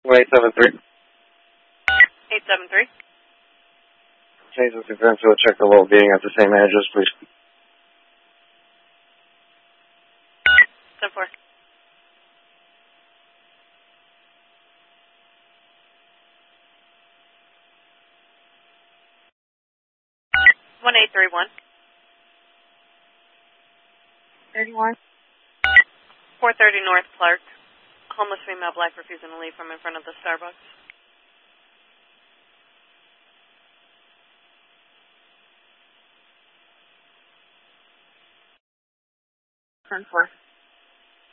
1873. 873. Jason Defense will check the low being at the same address, please. 10-4. One 831. 31. 430 North Clark. Homeless female black refusing to leave from in front of the Starbucks. Turn 4.